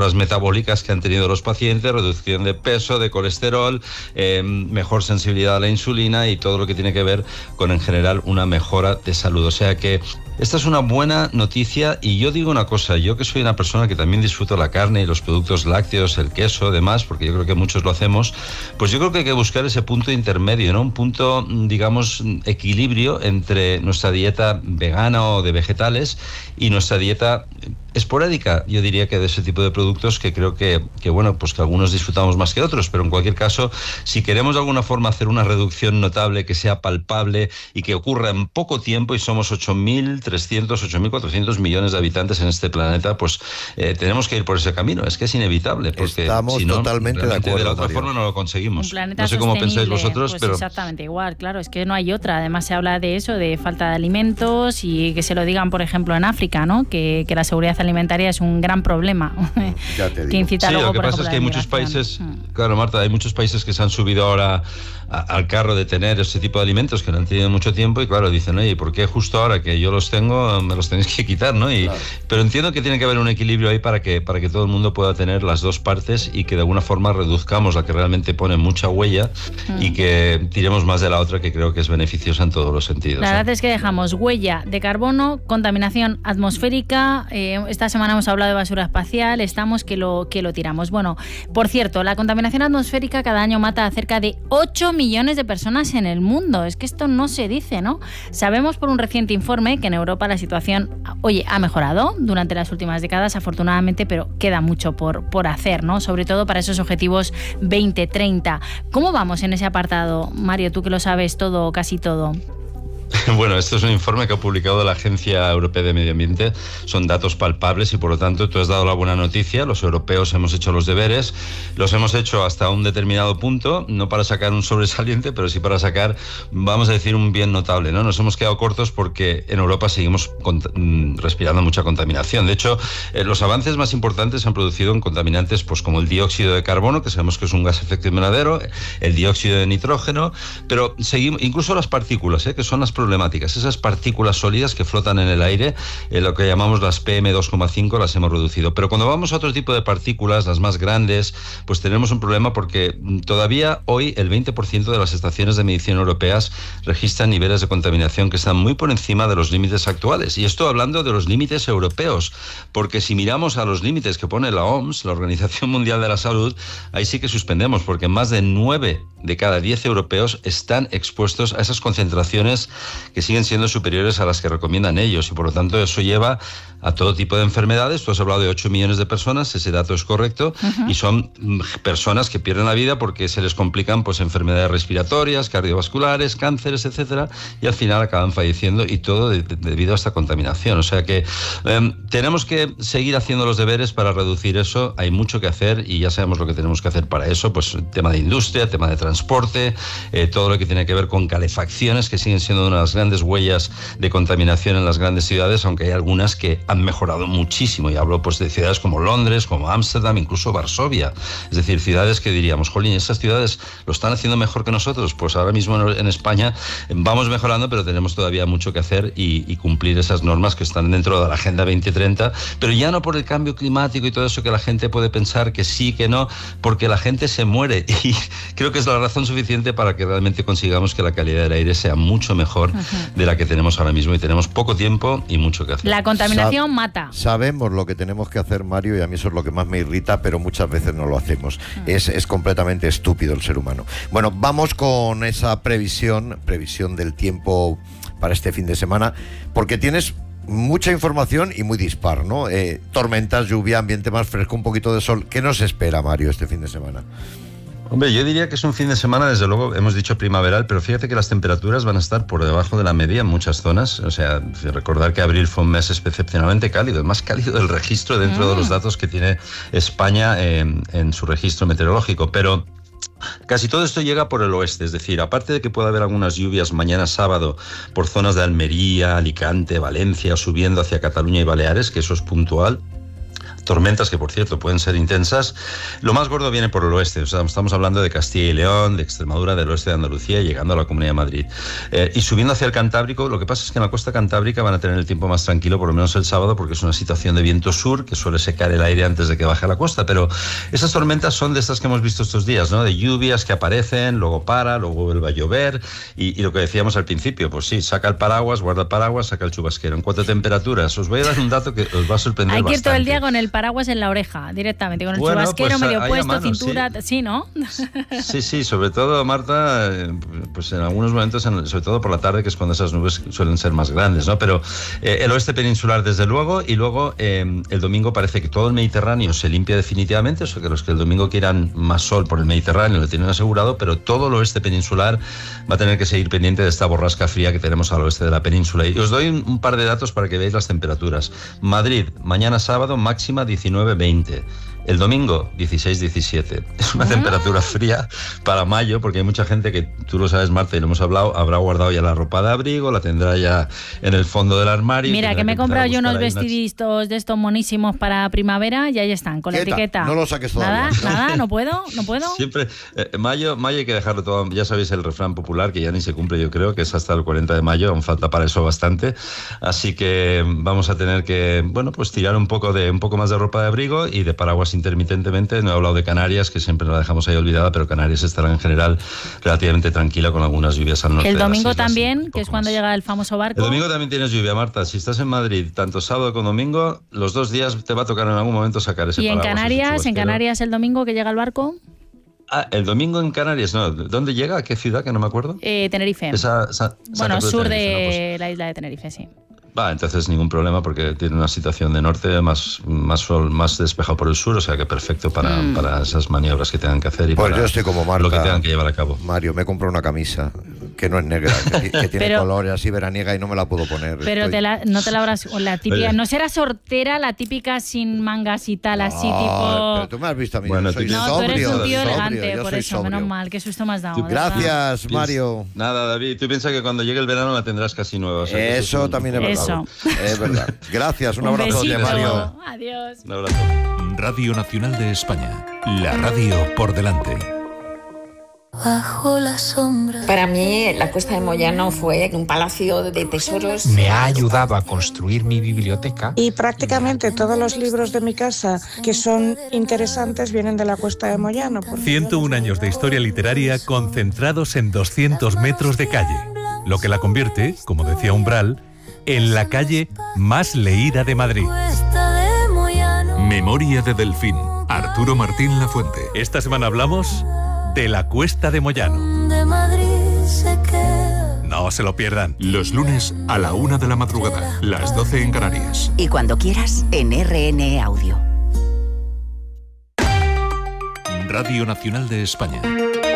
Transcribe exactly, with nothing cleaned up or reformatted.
mejoras metabólicas que han tenido los pacientes, reducción de peso, de colesterol, eh, mejor sensibilidad a la insulina y todo lo que tiene que ver con, en general, una mejora de salud. O sea que esta es una buena noticia, y yo digo una cosa, yo que soy una persona que también disfruto la carne y los productos lácteos, el queso, demás, porque yo creo que muchos lo hacemos, pues yo creo que hay que buscar ese punto intermedio, ¿no? Un punto, digamos, equilibrio entre nuestra dieta vegana o de vegetales y nuestra dieta esporádica, yo diría, que de ese tipo de productos que creo que, que, bueno, pues que algunos disfrutamos más que otros, pero en cualquier caso, si queremos de alguna forma hacer una reducción notable, que sea palpable y que ocurra en poco tiempo, y somos ocho mil trescientos, ocho mil cuatrocientos millones de habitantes en este planeta, pues eh, tenemos que ir por ese camino. Es que es inevitable, porque estamos si no, totalmente de acuerdo, de la otra Mario. forma no lo conseguimos. Un planeta no sé cómo pensáis vosotros, pues pero exactamente igual, claro, es que no hay otra. Además se habla de eso, de falta de alimentos, y que se lo digan, por ejemplo, en África, ¿no? Que, que la seguridad alimentaria es un gran problema. Ya te digo. Que incita sí, luego, lo que por pasa ejemplo, es que hay la muchos inmigración. países, Mm. claro, Marta, hay muchos países que se han subido ahora a, al carro de tener ese tipo de alimentos que no han tenido mucho tiempo, y claro, dicen, oye, ¿por qué justo ahora que yo los tengo me los tenéis que quitar, ¿no? Y, Claro. Pero entiendo que tiene que haber un equilibrio ahí para que, para que todo el mundo pueda tener las dos partes, y que de alguna forma reduzcamos la que realmente pone mucha huella Mm. y que tiremos más de la otra, que creo que es beneficiosa en todos los sentidos. La ¿eh? verdad es que dejamos huella de carbono, contaminación atmosférica. Eh, esta semana hemos hablado de basura espacial, estamos que lo, que lo tiramos. Bueno, por cierto, la contaminación atmosférica cada año mata a cerca de ocho millones de personas en el mundo. Es que esto no se dice, ¿no? Sabemos por un reciente informe que en Europa la situación, oye, ha mejorado durante las últimas décadas, afortunadamente, pero queda mucho por, por hacer, ¿no? Sobre todo para esos objetivos veinte treinta. ¿Cómo vamos en ese apartado, Mario? Tú que lo sabes todo, casi todo. Bueno, esto es un informe que ha publicado la Agencia Europea de Medio Ambiente. Son datos palpables y, por lo tanto, tú has dado la buena noticia. Los europeos hemos hecho los deberes, los hemos hecho hasta un determinado punto, no para sacar un sobresaliente, pero sí para sacar, vamos a decir, un bien notable, ¿no? Nos hemos quedado cortos porque en Europa seguimos respirando mucha contaminación. De hecho, eh, los avances más importantes se han producido en contaminantes, pues como el dióxido de carbono, que sabemos que es un gas efecto invernadero, el dióxido de nitrógeno, pero seguimos, incluso las partículas, ¿eh? que son las problemáticas, esas partículas sólidas que flotan en el aire, eh, lo que llamamos las P M dos coma cinco, las hemos reducido. Pero cuando vamos a otro tipo de partículas, las más grandes, pues tenemos un problema, porque todavía hoy el veinte por ciento de las estaciones de medición europeas registran niveles de contaminación que están muy por encima de los límites actuales. Y esto hablando de los límites europeos, porque si miramos a los límites que pone la O M S, la Organización Mundial de la Salud, ahí sí que suspendemos, porque más de nueve de cada diez europeos están expuestos a esas concentraciones que siguen siendo superiores a las que recomiendan ellos, y por lo tanto eso lleva a todo tipo de enfermedades. Tú has hablado de ocho millones de personas, ese dato es correcto, uh-huh. y son personas que pierden la vida porque se les complican, pues, enfermedades respiratorias, cardiovasculares, cánceres, etcétera, y al final acaban falleciendo, y todo de, de, debido a esta contaminación. O sea que eh, tenemos que seguir haciendo los deberes para reducir eso. Hay mucho que hacer y ya sabemos lo que tenemos que hacer para eso, pues tema de industria, tema de transporte, eh, todo lo que tiene que ver con calefacciones, que siguen siendo una de las grandes huellas de contaminación en las grandes ciudades, aunque hay algunas que han mejorado muchísimo, y hablo pues de ciudades como Londres, como Ámsterdam, incluso Varsovia, es decir, ciudades que diríamos, jolín, esas ciudades lo están haciendo mejor que nosotros. Pues ahora mismo en España vamos mejorando, pero tenemos todavía mucho que hacer y, y cumplir esas normas que están dentro de la Agenda veinte treinta, pero ya no por el cambio climático y todo eso que la gente puede pensar que sí, que no, porque la gente se muere, y creo que es la razón suficiente para que realmente consigamos que la calidad del aire sea mucho mejor uh-huh. de la que tenemos ahora mismo, y tenemos poco tiempo y mucho que hacer. La contaminación Sa- mata. Sabemos lo que tenemos que hacer, Mario, y a mí eso es lo que más me irrita, pero muchas veces no lo hacemos. Uh-huh. Es, es completamente estúpido el ser humano. Bueno, vamos con esa previsión, previsión del tiempo para este fin de semana, porque tienes mucha información y muy dispar, ¿no? Eh, tormentas, lluvia, ambiente más fresco, un poquito de sol. ¿Qué nos espera, Mario, este fin de semana? Hombre, yo diría que es un fin de semana, desde luego, hemos dicho primaveral, pero fíjate que las temperaturas van a estar por debajo de la media en muchas zonas. O sea, recordar que abril fue un mes excepcionalmente cálido, el más cálido del registro dentro mm. de los datos que tiene España eh, en su registro meteorológico. Pero casi todo esto llega por el oeste, es decir, aparte de que pueda haber algunas lluvias mañana sábado por zonas de Almería, Alicante, Valencia, subiendo hacia Cataluña y Baleares, que eso es puntual, tormentas que, por cierto, pueden ser intensas. Lo más gordo viene por el oeste, o sea, estamos hablando de Castilla y León, de Extremadura, del oeste de Andalucía, llegando a la Comunidad de Madrid. Eh, y subiendo hacia el Cantábrico, lo que pasa es que en la costa cantábrica van a tener el tiempo más tranquilo, por lo menos el sábado, porque es una situación de viento sur que suele secar el aire antes de que baje a la costa. Pero esas tormentas son de estas que hemos visto estos días, ¿no? De lluvias que aparecen, luego para, luego vuelve a llover. Y, y lo que decíamos al principio, pues sí, saca el paraguas, guarda el paraguas, saca el chubasquero. En cuanto a temperaturas, os voy a dar un dato que os va a sorprender bastante. Hay que ir todo el día con el paraguas en la oreja, directamente, con el bueno, chubasquero pues, medio puesto, mano, cintura, sí. sí, ¿no? Sí, sí, sobre todo, Marta, pues en algunos momentos, sobre todo por la tarde, que es cuando esas nubes suelen ser más grandes, ¿no? Pero eh, el oeste peninsular, desde luego, y luego eh, el domingo parece que todo el Mediterráneo se limpia definitivamente, o sea que los que el domingo quieran más sol por el Mediterráneo lo tienen asegurado, pero todo el oeste peninsular va a tener que seguir pendiente de esta borrasca fría que tenemos al oeste de la península. Y os doy un, un par de datos para que veáis las temperaturas. Madrid, mañana sábado, máxima diecinueve veinte. El domingo, dieciséis diecisiete. Es una ah. temperatura fría para mayo, porque hay mucha gente que, tú lo sabes, Marta, y lo hemos hablado, habrá guardado ya la ropa de abrigo, la tendrá ya en el fondo del armario. Mira, que me he comprado yo unos vestiditos de estos monísimos para primavera y ahí están, con la etiqueta. No lo saques todavía. Nada, nada, no puedo, no puedo. Siempre, eh, mayo, mayo hay que dejarlo todo, ya sabéis el refrán popular, que ya ni se cumple, yo creo, que es hasta el cuarenta de mayo, aún falta para eso bastante. Así que vamos a tener que, bueno, pues tirar un poco, de, un poco más de ropa de abrigo y de paraguas intermitentemente. No he hablado de Canarias, que siempre la dejamos ahí olvidada, pero Canarias estará en general relativamente tranquila con algunas lluvias al norte. El domingo también, que es cuando más. llega el famoso barco. El domingo también tienes lluvia, Marta. Si estás en Madrid, tanto sábado como domingo, los dos días te va a tocar en algún momento sacar ese paraguas. ¿Y en Canarias, en Canarias el domingo que llega el barco? Ah, el domingo en Canarias, no. ¿Dónde llega? ¿A qué ciudad? Que no me acuerdo. Eh, Tenerife. Esa, esa, bueno, sur de, de no, pues, la isla de Tenerife, sí. Va, entonces ningún problema porque tiene una situación de norte más, más sol, más despejado por el sur, o sea que perfecto para, mm. para esas maniobras que tengan que hacer y pues para yo estoy como Marta, lo que tengan que llevar a cabo. Mario, me compro una camisa que no es negra, que, que tiene pero, colores así veraniega y no me la puedo poner. Pero estoy... te la, no te la habrás... La típica, no será sortera, la típica sin mangas y tal, no, así tipo... pero tú me has visto a mí, bueno, yo soy no, sobrio. tú eres un tío sobrio, elegante, por eso, sobrio. Menos mal, qué susto me has dado. Gracias, ¿verdad? Mario. Nada, David, tú piensas que cuando llegue el verano la tendrás casi nueva. O sea, eso, eso es también es verdad. Eso. Es verdad. Gracias, un, un abrazo besito. de Mario. Adiós. Un abrazo. Radio Nacional de España, la radio por delante. Bajo la sombra. Para mí, la Cuesta de Moyano fue un palacio de tesoros. Me ha ayudado a construir mi biblioteca. Y prácticamente todos los libros de mi casa que son interesantes vienen de la Cuesta de Moyano. ciento uno años de historia literaria concentrados en doscientos metros de calle, lo que la convierte, como decía Umbral, en la calle más leída de Madrid. Memoria de Delfín, Arturo Martín Lafuente. Esta semana hablamos de la Cuesta de Moyano. No se lo pierdan. Los lunes a la una de la madrugada, las doce en Canarias. Y cuando quieras, en R N E Audio. Radio Nacional de España.